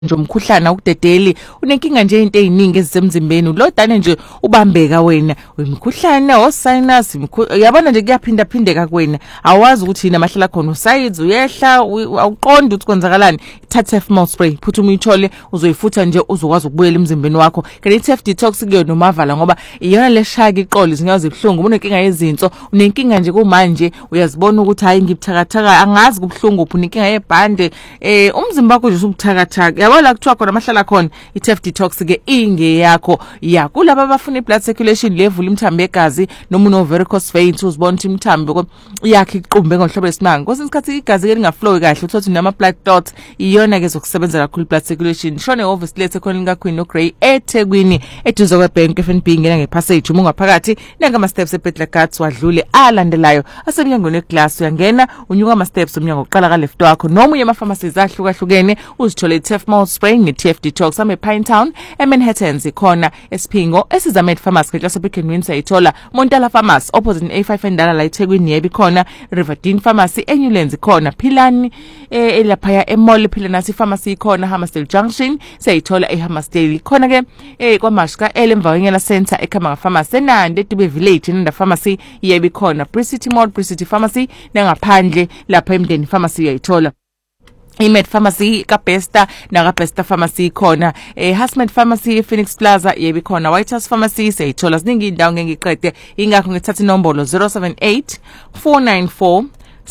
nje umkhuhlane ukudedeli unenkinga nje into eziningi ezisemzimbeni ulodane nje ubambeka wena umkhuhlane osinus yabona nje kuyaphinda phindeka kuwena awazi ukuthi yini amahlala khona usides uyehla awuqondi ukuthi kwenzakalani thatha F-mouth spray phuthuma uyithole uzoyifutha nje uzokwazi ukubuyela emzimbeni wakho kanti i-Tef detox kuyo nomavala ngoba iyona leshaka iqolo izinyawo zibhlungu unenkinga yezinso unenkinga nje kumanje uyazibona ukuthi hayi ngibuthakathaka angazi kubhlungu uphi unenkinga yebhande umzimba wakho nje usubuthakathaka yabo la kuthiwa khona amahlala khona i-Tef detox ke inge yakho kulabo abafuna i-blood circulation level imthambo yegazi noma uno varicose veins uzibona ukuthi imthambo yakhe iqumbe ngohlobo lesimanga kwesinye isikhathi igazi ke lingaflow kahle uthothi nama blood clots iyona ke zokusebenza kakhulu blood circulation shone office lethe khona lingaQueen no Grey eThekwini eduze kwebank FNB ngena ngepassage uma ungaphakathi nangama steps ePetla Guts wadlule alandelayo asemnyangweni weglass uyangena unyuka ama steps umnyango oqala ka left wakho noma uye ama-pharmacies ahlukahlukene uzithole i-Tef-mouth spray nge-Tef detox ame Pinetown eManhattan zikhona eSphingo esizamed pharmacy eClass Pick n Win sayithola Montala Pharmacy opposite A5 endala la eThekwini yebo khona Riverdene Pharmacy eNewlands khona Philani elaphaya emall Philanasi Pharmacy khona Hammersdale Junction sayithola eHammersdale khona ke kwaMashka elemvawengela center eKhamanga Pharmacy eNandi eDube Village Nanda Pharmacy yebo khona Bricity Mall Bricity Pharmacy nangaphandle lapha eMndeni Pharmacy uyayithola iMed Pharmacy kaBesta nakaBesta Pharmacy khona Hasmed Pharmacy Phoenix Plaza yebo khona White House Pharmacy sayithola ziningi indawo ngengiqede ingakho ngithatha inombolo 078 494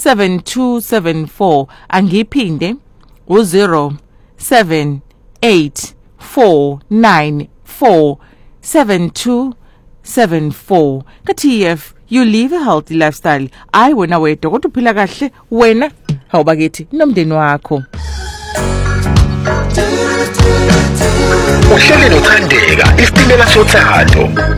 7274 angiphinde u0784947274 kaTF you live a healthy lifestyle wena wedwa kodwa uphila kahle wena awubakithi nomndeni wakho uhleli nothandeka isitimela sothando